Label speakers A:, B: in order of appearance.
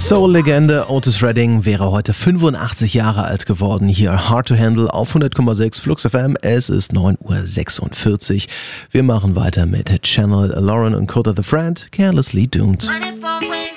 A: Soul-Legende Otis Redding wäre heute 85 Jahre alt geworden. Hier Hard to Handle auf 100,6 Flux FM. Es ist 9:46 Uhr. Wir machen weiter mit Channel, Lauren und Coda the Friend, Carelessly Doomed.